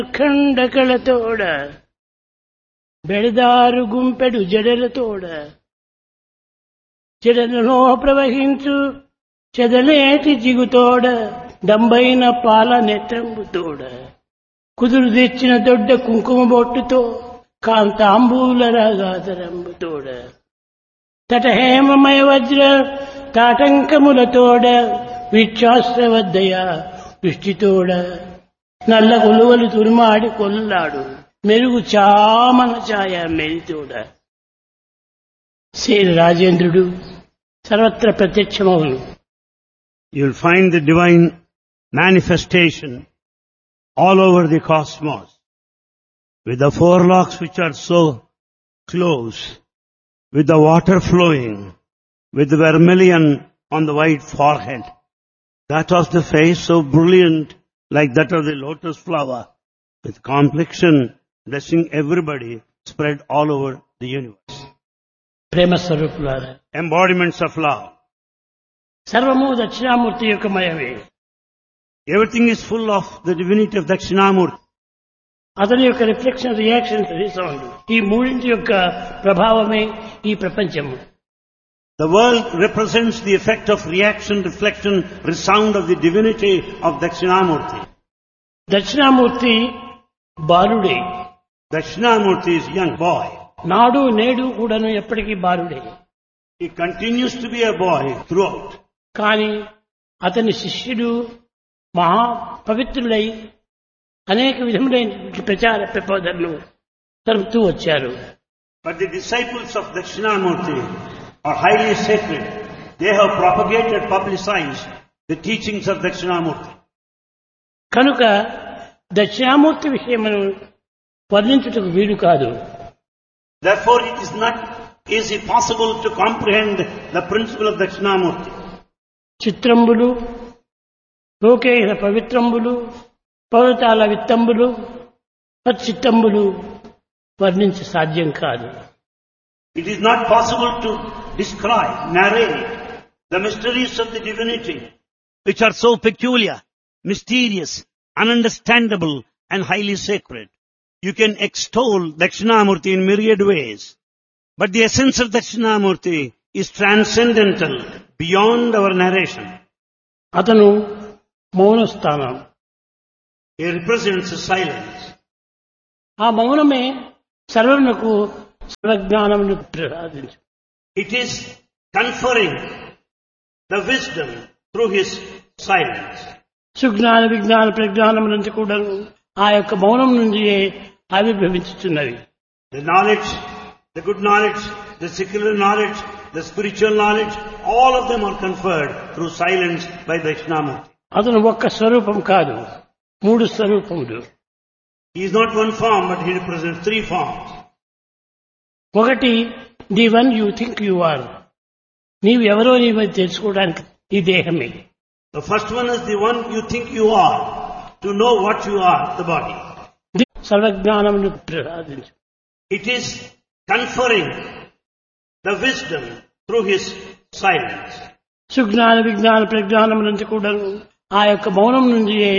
ఖండకళతోడ బెడదారు గుంపెడు జడలతోడ జడలలో ప్రవహించు చెదలేటి జిగుతోడ డంబైన పాల నెత్రంబుతోడ కుదురు తెచ్చిన దొడ్డ కుంకుమ బొట్టుతో కాంతాంబూల రాగాధరంబుతోడ తటహేమమయ వజ్ర తాటంకములతోడ విచ్ఛాస్త్రవద్దయ దృష్టితోడ నల్ల కొలువలు తురుమాడి కొల్లాడు మెరుగు చామన ఛాయ మెరితోడ శ్రీ రాజేంద్రుడు సర్వత్ర ప్రత్యక్షమవును. You will find the divine manifestation all over the cosmos, with the four locks which are so close, with the water flowing, with the vermilion on the white forehead. That was the face so brilliant, like that of the lotus flower, with complexion blessing everybody, spread all over the universe. ప్రేమ స్వరూపులారా, Embodiments of love. సర్వము దక్షిణామూర్తి యొక్క మయమే. Everything is full of the divinity of Dakshinamurti. అతని యొక్క reflection, reaction, resound, ఈ మూడింటి యొక్క ప్రభావమే ఈ ప్రపంచము. The world represents the effect of reaction, reflection, resound of the divinity of Dakshinamurti. Dakshinamurthy బాలుడే. Dakshinamurti is young boy. నాడు నేడు కూడాను ఎప్పటికీ బాలుడే. He continues to be a boy throughout. కానీ అతని శిష్యుడు మహా పవిత్రులై అనేక విధములైన ప్రచార ప్రబోధనలు జరుపుతూ వచ్చారు. But the disciples of Dakshinamurti are highly sacred. They have propagated, publicized the teachings of Dakshinamurti. కనుక దక్షిణామూర్తి విషయమును వర్ణించుటకు వీలు కాదు. Therefore, it is not easy possible to comprehend the principle of Dakshinamurti. చిత్రంబులు, లోకేహ పవిత్రంబులు, పర్వతాల విత్తంబులు, చిత్తంబులు వర్ణించ సాధ్యం కాదు. It is not possible to describe, narrate the mysteries of the divinity, which are so peculiar, mysterious, ununderstandable, and highly sacred. You can extol Dakshinamurti in myriad ways, but the essence of Dakshinamurti is transcendental, beyond our narration. అతను మౌనస్థానం. He represents silence. ఆ మౌనమే సర్వమునకు సర్వజ్ఞానమును ప్రసాదించు. It is conferring the wisdom through his silence. Sujnana విజ్ఞాన ప్రజ్ఞానము నుంచి కూడా ఆ యొక్క మౌనం నుండి ఆవిర్భవించుతున్నవి. The knowledge, the good knowledge, the secular knowledge, the spiritual knowledge, all of them are conferred through silence by Dakshinamurti. అతను ఒక్క స్వరూపం కాదు, మూడు స్వరూపములు. He is not one form, but he represents three forms. ఒకటి, the one you think you are. నీవు ఎవరో నీవు తెలుసుకోవడానికి ఈ దేహమే. The first one is the one you think you are, to know what you are, the body. సర్వజ్ఞానమును ప్రసాదించు. It is conferring the wisdom through his silence. Sujnana విజ్ఞాన ప్రజ్ఞానము నుంచి కూడా ఆ యొక్క మౌనం నుండి